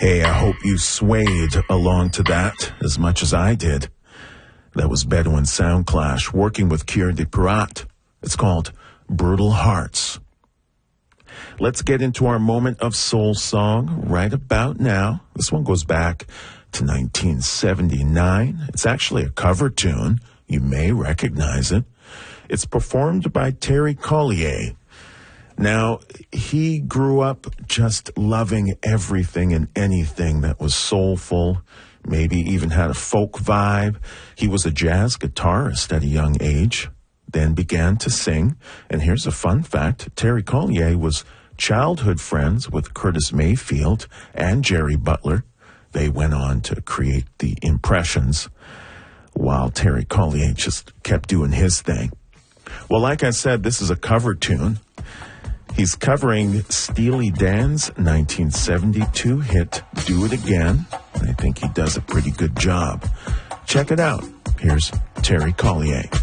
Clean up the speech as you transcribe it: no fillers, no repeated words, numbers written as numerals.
Hey, I hope you swayed along to that as much as I did. That was Bedouin Soundclash working with Cœur de Pirate. It's called Brutal Hearts. Let's get into our moment of soul song right about now. This one goes back to 1979. It's actually a cover tune. You may recognize it. It's performed by Terry Collier. Now, he grew up just loving everything and anything that was soulful, maybe even had a folk vibe. He was a jazz guitarist at a young age, then began to sing. And here's a fun fact. Terry Collier was childhood friends with Curtis Mayfield and Jerry Butler. They went on to create the Impressions, while Terry Collier just kept doing his thing. Well, like I said, this is a cover tune. He's covering Steely Dan's 1972 hit, Do It Again. I think he does a pretty good job. Check it out. Here's Terry Collier.